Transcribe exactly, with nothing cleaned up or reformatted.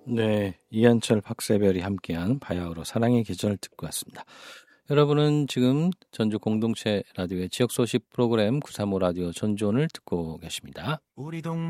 네, 이한철 박세별이 함께한 바야흐로 사랑의 계절 듣고 왔습니다. 여러분은 지금 전주 공동체 라디오의 지역 소식 프로그램 구삼오 라디오 전주온을 듣고 계십니다. 우리 동